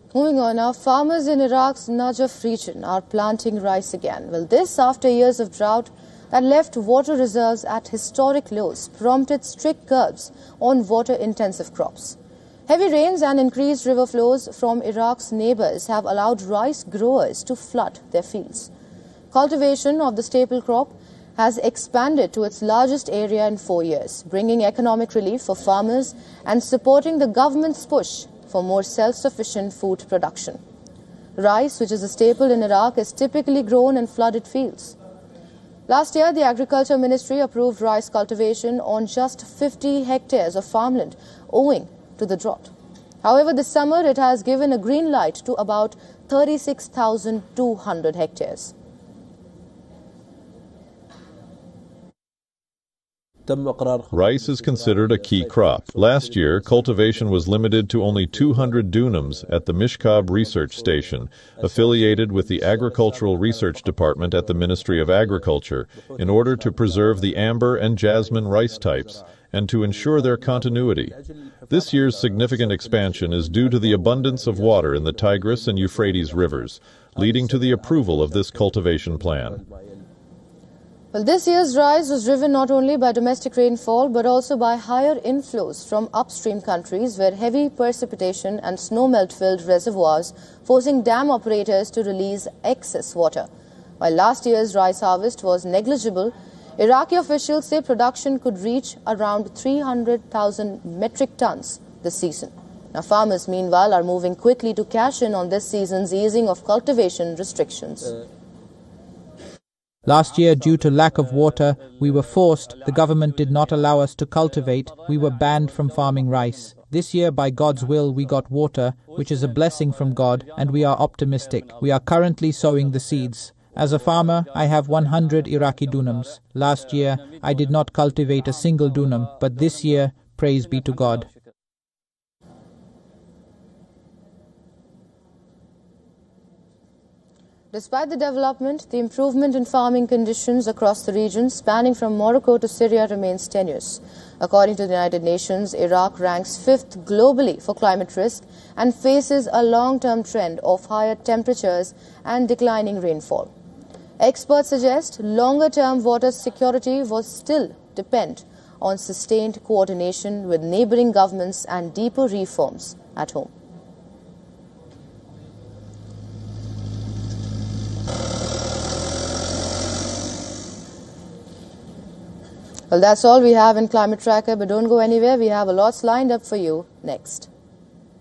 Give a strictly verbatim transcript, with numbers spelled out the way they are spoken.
Moving on now, farmers in Iraq's Najaf region are planting rice again. Well, this after years of drought that left water reserves at historic lows prompted strict curbs on water-intensive crops. Heavy rains and increased river flows from Iraq's neighbors have allowed rice growers to flood their fields. Cultivation of the staple crop has expanded to its largest area in four years, bringing economic relief for farmers and supporting the government's push for more self-sufficient food production. Rice, which is a staple in Iraq, is typically grown in flooded fields. Last year, the Agriculture Ministry approved rice cultivation on just fifty hectares of farmland, owing to the drought. However, this summer it has given a green light to about thirty-six thousand two hundred hectares. Rice is considered a key crop. Last year, cultivation was limited to only two hundred dunams at the Mishkab Research Station, affiliated with the Agricultural Research Department at the Ministry of Agriculture, in order to preserve the amber and jasmine rice types and to ensure their continuity. This year's significant expansion is due to the abundance of water in the Tigris and Euphrates rivers, leading to the approval of this cultivation plan. Well, this year's rise was driven not only by domestic rainfall but also by higher inflows from upstream countries where heavy precipitation and snowmelt filled reservoirs, forcing dam operators to release excess water. While last year's rice harvest was negligible, Iraqi officials say production could reach around three hundred thousand metric tons this season. Now, farmers, meanwhile, are moving quickly to cash in on this season's easing of cultivation restrictions. Uh. Last year, due to lack of water, we were forced, the government did not allow us to cultivate, we were banned from farming rice. This year, by God's will, we got water, which is a blessing from God, and we are optimistic. We are currently sowing the seeds. As a farmer, I have one hundred Iraqi dunams. Last year, I did not cultivate a single dunam, but this year, praise be to God. Despite the development, the improvement in farming conditions across the region, spanning from Morocco to Syria, remains tenuous. According to the United Nations, Iraq ranks fifth globally for climate risk and faces a long-term trend of higher temperatures and declining rainfall. Experts suggest longer-term water security will still depend on sustained coordination with neighboring governments and deeper reforms at home. Well, that's all we have in Climate Tracker, but don't go anywhere. We have a lots lined up for you next.